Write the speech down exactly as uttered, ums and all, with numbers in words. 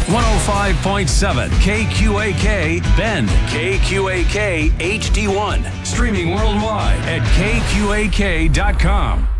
one oh five point seven K Q A K, Bend, K Q A K H D one. Streaming worldwide at K Q A K dot com.